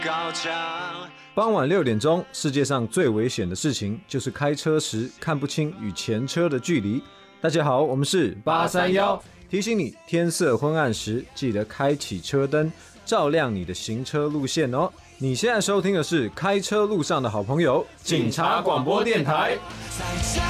傍晚6点钟，世界上最危险的事情就是开车时看不清与前车的距离。大家好，我们是831，提醒你天色昏暗时记得开启车灯，照亮你的行车路线哦。你现在收听的是开车路上的好朋友——警察广播电台。